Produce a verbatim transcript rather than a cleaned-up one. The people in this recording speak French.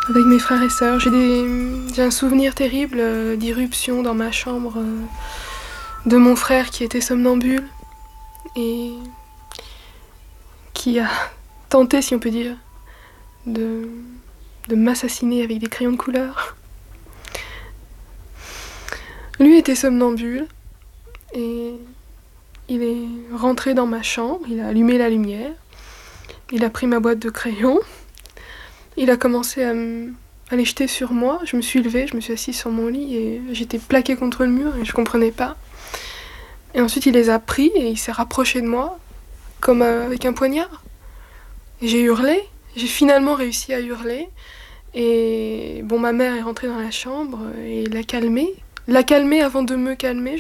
avec mes frères et sœurs. J'ai des... j'ai un souvenir terrible euh, d'irruption dans ma chambre euh, de mon frère qui était somnambule et qui a tenté, si on peut dire, de, de m'assassiner avec des crayons de couleur. Lui était somnambule et il est rentré dans ma chambre, il a allumé la lumière, il a pris ma boîte de crayons, il a commencé à, m- à les jeter sur moi. Je me suis levée, je me suis assise sur mon lit et j'étais plaquée contre le mur et je comprenais pas. Et ensuite il les a pris et il s'est rapproché de moi comme euh, avec un poignard. Et j'ai hurlé, j'ai finalement réussi à hurler. Et bon, ma mère est rentrée dans la chambre et l'a calmé. L'a calmé avant de me calmer.